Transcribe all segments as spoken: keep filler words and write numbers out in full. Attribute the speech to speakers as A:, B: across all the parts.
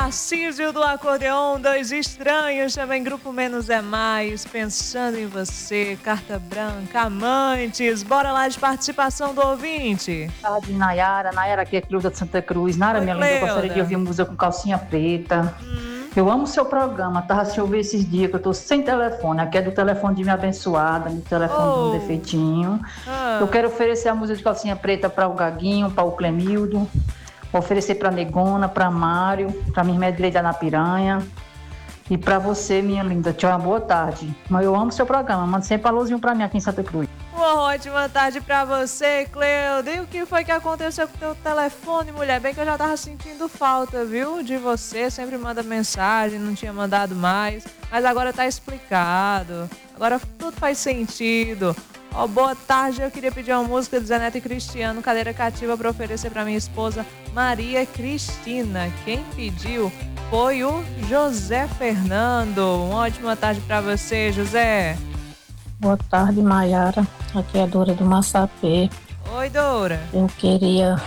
A: Tarcísio do Acordeon, Dois Estranhos, também Grupo Menos é Mais, Pensando em Você, Carta Branca, Amantes. Bora lá de participação do ouvinte.
B: Tarde, Nayara. Nayara aqui é Cleuda de Santa Cruz. Nara,
A: Oi,
B: minha linda, eu gostaria de ouvir música com calcinha preta. Hum. Eu amo o seu programa. Tava sem ouvir esses dias que eu tô sem telefone. Aqui é do telefone de minha abençoada, do telefone oh. de um defeitinho. Ah. Eu quero oferecer a música de calcinha preta para o Gaguinho, para o Clemildo. Vou oferecer para Negona, para Mário, para minha irmã direita na Piranha. E para você, minha linda. Tchau, uma boa tarde. Mas eu amo o seu programa. Manda sempre um alôzinho para mim aqui em Santa Cruz.
A: Uma ótima tarde para você, Cleuda. E o que foi que aconteceu com o teu telefone, mulher? Bem que eu já tava sentindo falta, viu? De você. Sempre manda mensagem, não tinha mandado mais. Mas agora tá explicado. Agora tudo faz sentido. Ó, oh, boa tarde, eu queria pedir uma música de Zé Neto e Cristiano, Cadeira Cativa, para oferecer para minha esposa Maria Cristina. Quem pediu foi o José Fernando. Uma ótima tarde para você, José.
C: Boa tarde, Maiara. Aqui é a Dora do Massapê.
A: Oi, Dora.
C: Eu queria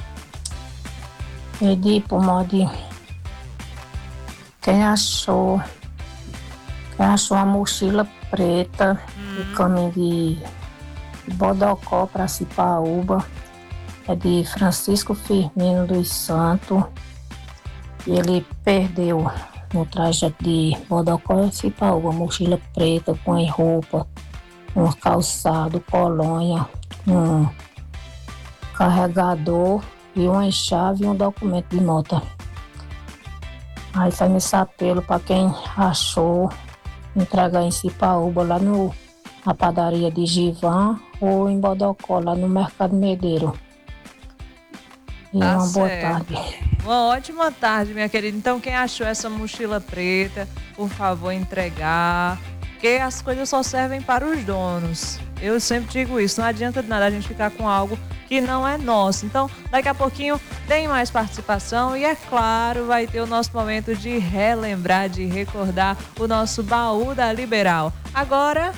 C: pedir pro Modi quem achou quem achou uma mochila preta hum. no caminho de Bodocó para Cipaúba. É de Francisco Firmino dos Santos. Ele perdeu no trajeto de Bodocó e Cipaúba, mochila preta com roupa, um calçado, colônia, um carregador e uma chave e um documento de nota. Aí faz esse apelo para quem achou, entregar em Cipaúba, lá no, na padaria de Givan, ou em Bodocó, lá no Mercado Medeiro. E
A: tá
C: uma
A: certo.
C: Boa tarde.
A: Uma ótima tarde, minha querida. Então, quem achou essa mochila preta, por favor, entregar. Porque as coisas só servem para os donos. Eu sempre digo isso. Não adianta de nada a gente ficar com algo que não é nosso. Então, daqui a pouquinho tem mais participação. E, é claro, vai ter o nosso momento de relembrar, de recordar o nosso baú da Liberal. Agora,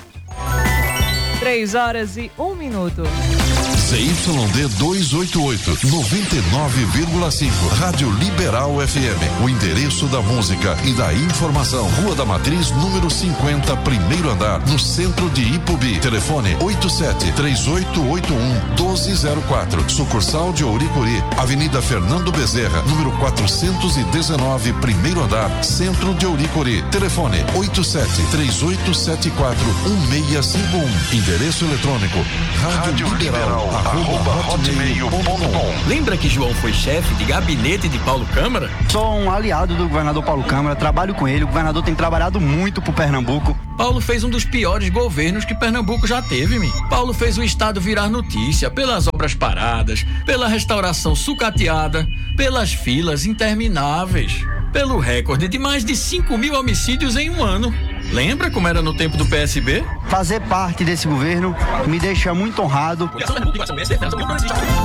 A: três horas e um minuto.
D: Z Y D duzentos e oitenta e oito, noventa e nove vírgula cinco, Rádio Liberal F M. O endereço da música e da informação. Rua da Matriz, número cinquenta, primeiro andar, no centro de Ipubi. Telefone oito sete três oito oito um um dois zero quatro. Sucursal de Ouricuri. Avenida Fernando Bezerra, número quatrocentos e dezenove, primeiro andar, centro de Ouricuri. Telefone oito sete três oito sete quatro um seis cinco um. Endereço eletrônico Rádio, Rádio Liberal. Arroba hotmail ponto com.
E: Lembra que João foi chefe de gabinete de Paulo Câmara?
F: Sou um aliado do governador Paulo Câmara, trabalho com ele. O governador tem trabalhado muito pro Pernambuco.
E: Paulo fez um dos piores governos que Pernambuco já teve, mi. Paulo fez o estado virar notícia pelas obras paradas, pela restauração sucateada, pelas filas intermináveis, pelo recorde de mais de cinco mil homicídios em um ano. Lembra como era no tempo do P S B?
F: Fazer parte desse governo me deixa muito honrado.